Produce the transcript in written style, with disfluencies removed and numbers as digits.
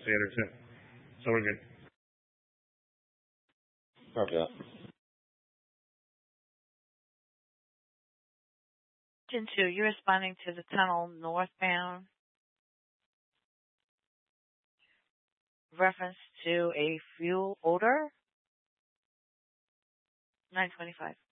theater too. So we're good. Copy that. Question 2, you're responding to the tunnel northbound. Reference to a fuel odor. 925.